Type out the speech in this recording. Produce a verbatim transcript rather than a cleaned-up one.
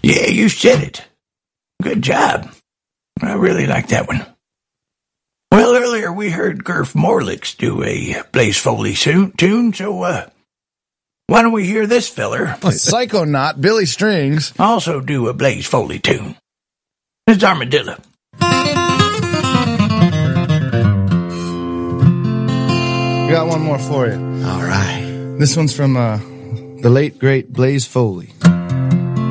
Yeah, you said it. Good job. I really like that one. Well, earlier we heard Gurf Morlix do a Blaze Foley tune, so uh, why don't we hear this feller, Psychonaut Billy Strings, also do a Blaze Foley tune. It's Armadillo. Got one more for you. All right. This one's from uh, the late, great Blaze Foley.